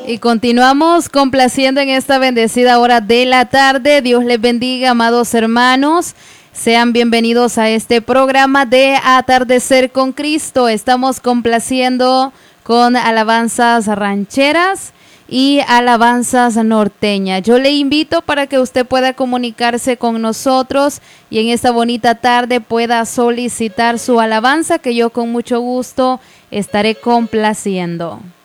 Y continuamos complaciendo en esta bendecida hora de la tarde. Dios les bendiga, amados hermanos. Sean bienvenidos a este programa de Atardecer con Cristo. Estamos complaciendo con alabanzas rancheras y alabanzas norteñas. Yo le invito para que usted pueda comunicarse con nosotros y en esta bonita tarde pueda solicitar su alabanza, que yo con mucho gusto estaré complaciendo.